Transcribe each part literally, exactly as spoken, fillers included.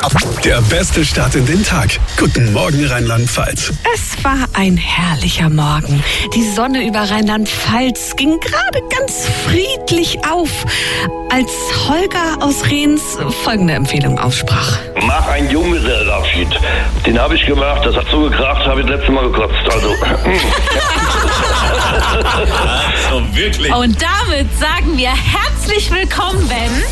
Der beste Start in den Tag. Guten Morgen, Rheinland-Pfalz. Es war ein herrlicher Morgen. Die Sonne über Rheinland-Pfalz ging gerade ganz friedlich auf, als Holger aus Rehns folgende Empfehlung aussprach. Mach einen Junggesellenabschied. Den habe ich gemacht, das hat so gekracht, habe ich das letzte Mal gekotzt. Also. Also wirklich. Und damit sagen wir herzlich willkommen, Ben.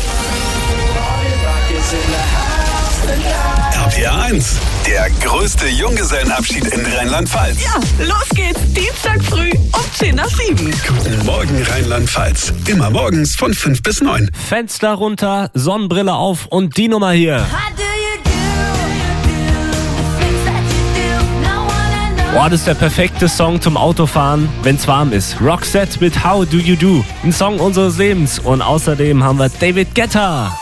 R P R eins, der größte Junggesellenabschied in Rheinland-Pfalz. Ja, los geht's. Dienstag früh um zehn nach sieben. Guten Morgen, Rheinland-Pfalz. Immer morgens von fünf bis neun. Fenster runter, Sonnenbrille auf und die Nummer hier. Boah, das ist der perfekte Song zum Autofahren, wenn's warm ist. Roxette mit How Do You Do, ein Song unseres Lebens. Und außerdem haben wir David Guetta.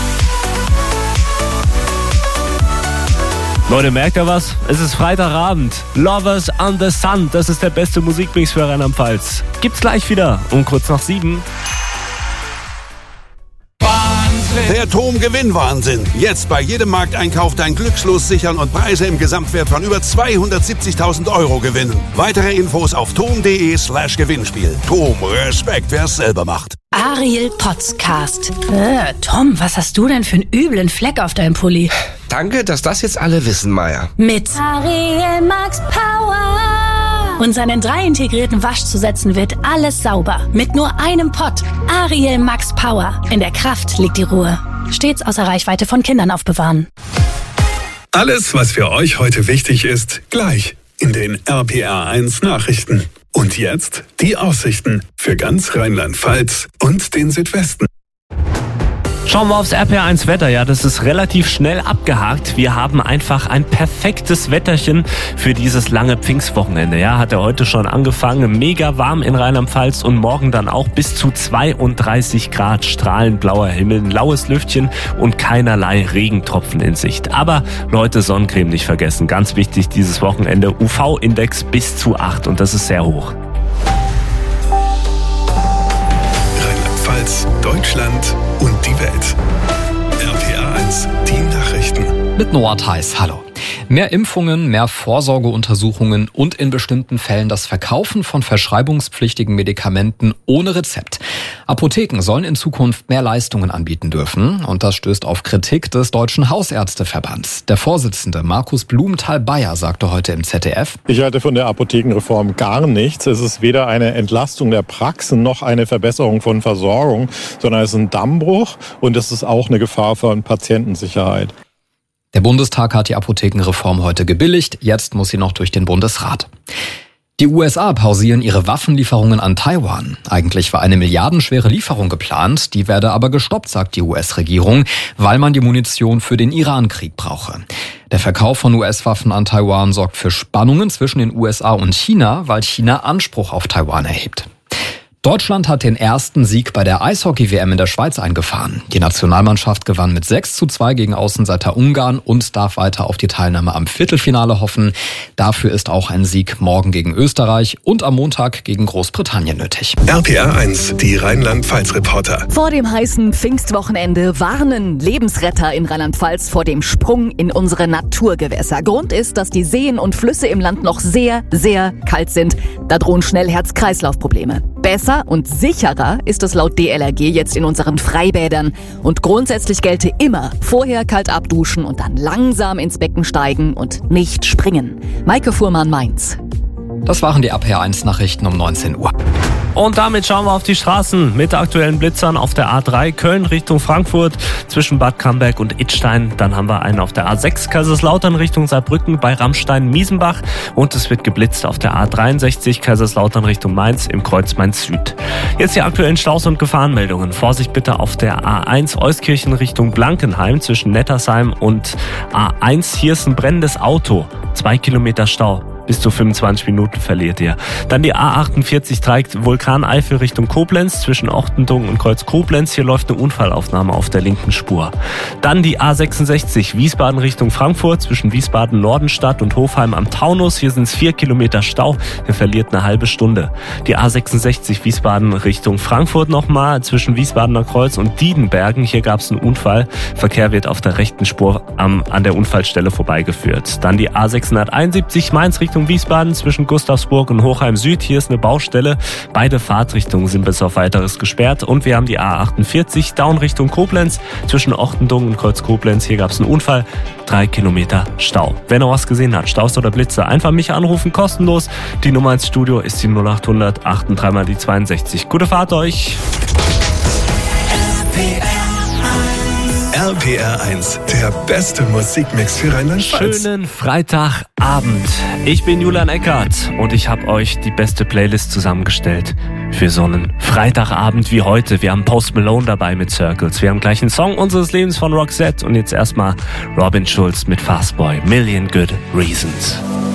Leute, merkt ihr was? Es ist Freitagabend. Lovers on the Sun, das ist der beste Musikmix für Rheinland-Pfalz. Gibt's gleich wieder um kurz nach sieben. Der TOM-Gewinn-Wahnsinn. Jetzt bei jedem Markteinkauf dein Glückslos sichern und Preise im Gesamtwert von über zweihundertsiebzigtausend Euro gewinnen. Weitere Infos auf tom.de slash Gewinnspiel. TOM, Respekt, wer es selber macht. Ariel Podcast. Äh, Tom, was hast du denn für einen üblen Fleck auf deinem Pulli? Danke, dass das jetzt alle wissen, Maya. Mit Ariel Max Power. Und seinen drei integrierten Waschzusätzen wird alles sauber. Mit nur einem Pott. Ariel Max Power. In der Kraft liegt die Ruhe. Stets außer Reichweite von Kindern aufbewahren. Alles, was für euch heute wichtig ist, gleich in den R P R eins Nachrichten. Und jetzt die Aussichten für ganz Rheinland-Pfalz und den Südwesten. Schauen wir aufs R P R eins Wetter. Ja, das ist relativ schnell abgehakt. Wir haben einfach ein perfektes Wetterchen für dieses lange Pfingstwochenende. Ja, hat er heute schon angefangen. Mega warm in Rheinland-Pfalz und morgen dann auch bis zu zweiunddreißig Grad, strahlend blauer Himmel, ein laues Lüftchen und keinerlei Regentropfen in Sicht. Aber Leute, Sonnencreme nicht vergessen. Ganz wichtig dieses Wochenende. U V-Index bis zu acht und das ist sehr hoch. Rheinland-Pfalz, Deutschland und die Welt. R P R eins, die Nachrichten. Mit Noah Theis, hallo. Mehr Impfungen, mehr Vorsorgeuntersuchungen und in bestimmten Fällen das Verkaufen von verschreibungspflichtigen Medikamenten ohne Rezept. Apotheken sollen in Zukunft mehr Leistungen anbieten dürfen und das stößt auf Kritik des Deutschen Hausärzteverbands. Der Vorsitzende Markus Blumenthal-Bayer sagte heute im Z D F: Ich halte von der Apothekenreform gar nichts. Es ist weder eine Entlastung der Praxen noch eine Verbesserung von Versorgung, sondern es ist ein Dammbruch und es ist auch eine Gefahr für Patientensicherheit. Der Bundestag hat die Apothekenreform heute gebilligt, jetzt muss sie noch durch den Bundesrat. Die U S A pausieren ihre Waffenlieferungen an Taiwan. Eigentlich war eine milliardenschwere Lieferung geplant, die werde aber gestoppt, sagt die U S-Regierung, weil man die Munition für den Iran-Krieg brauche. Der Verkauf von U S-Waffen an Taiwan sorgt für Spannungen zwischen den U S A und China, weil China Anspruch auf Taiwan erhebt. Deutschland hat den ersten Sieg bei der Eishockey-W M in der Schweiz eingefahren. Die Nationalmannschaft gewann mit sechs zu zwei gegen Außenseiter Ungarn und darf weiter auf die Teilnahme am Viertelfinale hoffen. Dafür ist auch ein Sieg morgen gegen Österreich und am Montag gegen Großbritannien nötig. R P R eins, die Rheinland-Pfalz-Reporter. Vor dem heißen Pfingstwochenende warnen Lebensretter in Rheinland-Pfalz vor dem Sprung in unsere Naturgewässer. Grund ist, dass die Seen und Flüsse im Land noch sehr, sehr kalt sind. Da drohen schnell Herz-Kreislauf-Probleme. Besser und sicherer ist es laut D L R G jetzt in unseren Freibädern. Und grundsätzlich gelte immer vorher kalt abduschen und dann langsam ins Becken steigen und nicht springen. Maike Fuhrmann, Mainz. Das waren die R P R eins Nachrichten um neunzehn Uhr. Und damit schauen wir auf die Straßen mit aktuellen Blitzern auf der A drei Köln Richtung Frankfurt zwischen Bad Camberg und Idstein. Dann haben wir einen auf der A sechs Kaiserslautern Richtung Saarbrücken bei Rammstein-Miesenbach. Und es wird geblitzt auf der A dreiundsechzig Kaiserslautern Richtung Mainz im Kreuz Mainz Süd. Jetzt die aktuellen Staus- und Gefahrenmeldungen. Vorsicht bitte auf der A eins Euskirchen Richtung Blankenheim zwischen Nettersheim und A eins. Hier ist ein brennendes Auto. Zwei Kilometer Stau. bis zu fünfundzwanzig Minuten verliert ihr. Dann die A achtundvierzig trägt Vulkaneifel Richtung Koblenz zwischen Ochtendungen und Kreuz Koblenz. Hier läuft eine Unfallaufnahme auf der linken Spur. Dann die A sechsundsechzig Wiesbaden Richtung Frankfurt zwischen Wiesbaden Nordenstadt und Hofheim am Taunus. Hier sind es vier Kilometer Stau. Ihr verliert eine halbe Stunde. Die A sechsundsechzig Wiesbaden Richtung Frankfurt nochmal zwischen Wiesbadener Kreuz und Diedenbergen. Hier gab es einen Unfall. Verkehr wird auf der rechten Spur am, an der Unfallstelle vorbeigeführt. Dann die A sechshunderteinundsiebzig Mainz Richtung Wiesbaden zwischen Gustavsburg und Hochheim Süd. Hier ist eine Baustelle. Beide Fahrtrichtungen sind bis auf Weiteres gesperrt. Und wir haben die A achtundvierzig Down Richtung Koblenz zwischen Ochtendungen und Kreuz Koblenz. Hier gab es einen Unfall. Drei Kilometer Stau. Wer noch was gesehen hat, Staus oder Blitze, einfach mich anrufen, kostenlos. Die Nummer ins Studio ist die null achthundert achtunddreißig mal die zweiundsechzig. Gute Fahrt euch! R P R eins, der beste Musikmix für Rheinland-Pfalz. Schönen Freitagabend. Ich bin Julian Eckert und ich habe euch die beste Playlist zusammengestellt für so einen Freitagabend wie heute. Wir haben Post Malone dabei mit Circles. Wir haben gleich einen Song unseres Lebens von Roxette und jetzt erstmal Robin Schulz mit Fastboy. Million Good Reasons.